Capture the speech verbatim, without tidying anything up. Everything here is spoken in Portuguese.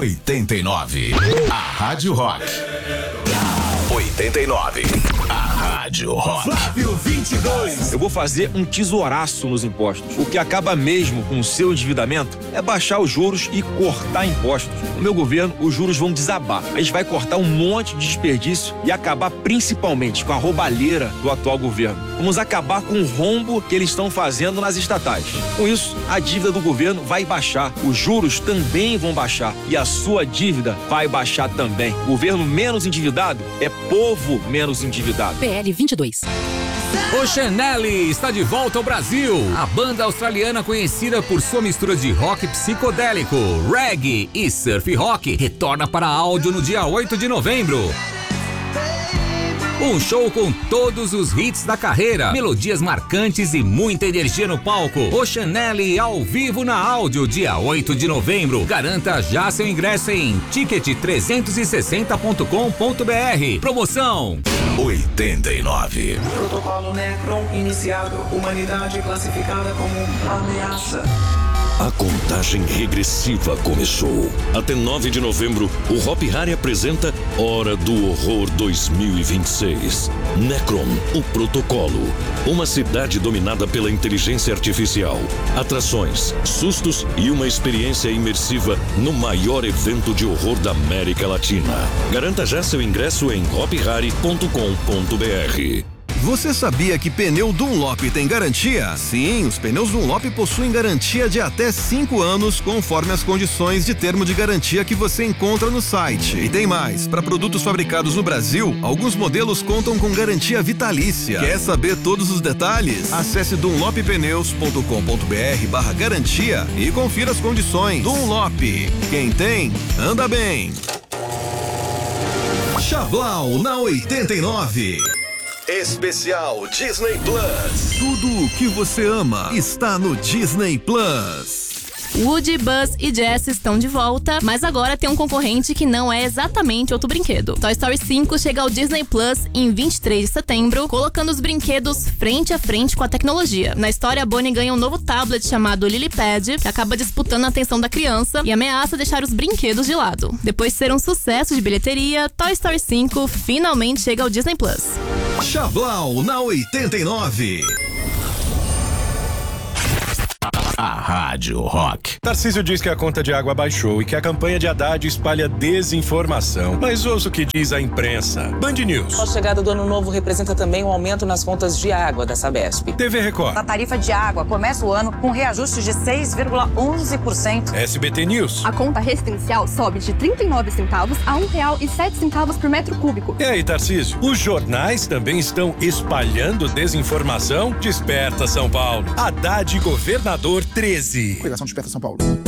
oitenta e nove. A Rádio Rock. oitenta e nove. A Rádio Rock. Flávio vinte e dois. Eu vou fazer um tesouraço nos impostos. O que acaba mesmo com o seu endividamento é baixar os juros e cortar impostos. No meu governo, os juros vão desabar. A gente vai cortar um monte de desperdício e acabar principalmente com a roubalheira do atual governo. Vamos acabar com o rombo que eles estão fazendo nas estatais. Com isso, a dívida do governo vai baixar, os juros também vão baixar e a sua dívida vai baixar também. Governo menos endividado é povo menos endividado. P L vinte e dois. Oceanelli está de volta ao Brasil. A banda australiana, conhecida por sua mistura de rock psicodélico, reggae e surf rock, retorna para áudio no dia oito de novembro. Um show com todos os hits da carreira, melodias marcantes e muita energia no palco. Oceanelli ao vivo na áudio, dia oito de novembro. Garanta já seu ingresso em ticket trezentos e sessenta ponto com ponto b r. Promoção oitenta e nove. Protocolo Necron iniciado. Humanidade classificada como ameaça. A contagem regressiva começou. Até nove de novembro, o Hop Hari apresenta Hora do Horror dois mil e vinte e seis. Necron, o protocolo. Uma cidade dominada pela inteligência artificial. Atrações, sustos e uma experiência imersiva no maior evento de horror da América Latina. Garanta já seu ingresso em hop hari ponto com ponto b r. Você sabia que pneu Dunlop tem garantia? Sim, os pneus Dunlop possuem garantia de até cinco anos, conforme as condições de termo de garantia que você encontra no site. E tem mais, para produtos fabricados no Brasil, alguns modelos contam com garantia vitalícia. Quer saber todos os detalhes? Acesse dunlop pneus ponto com ponto b r barra garantia e confira as condições. Dunlop, quem tem, anda bem. Chablau na oitenta e nove. Especial Disney Plus. Tudo o que você ama está no Disney Plus. Woody, Buzz e Jess estão de volta, mas agora tem um concorrente que não é exatamente outro brinquedo. Toy Story cinco chega ao Disney Plus em vinte e três de setembro, colocando os brinquedos frente a frente com a tecnologia. Na história, a Bonnie ganha um novo tablet chamado Lilypad, que acaba disputando a atenção da criança e ameaça deixar os brinquedos de lado. Depois de ser um sucesso de bilheteria, Toy Story cinco finalmente chega ao Disney Plus. Chablau na oitenta e nove. A Rádio Rock. Tarcísio diz que a conta de água baixou e que a campanha de Haddad espalha desinformação. Mas ouça o que diz a imprensa. Band News. A chegada do ano novo representa também um aumento nas contas de água da Sabesp. T V Record. A tarifa de água começa o ano com reajuste de seis vírgula onze por cento. S B T News. A conta residencial sobe de trinta e nove centavos a um real e sete centavos por metro cúbico. E aí, Tarcísio? Os jornais também estão espalhando desinformação? Desperta, São Paulo. Haddad, governador treze. Operação Desperta São Paulo.